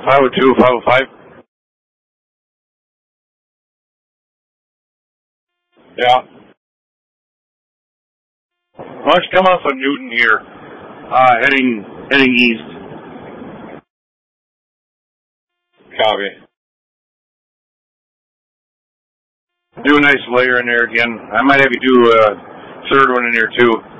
502, 505. Yeah. Why don't you come off of Newton here, heading east. Copy. Do a nice layer in there again. I might have you do a third one in there too.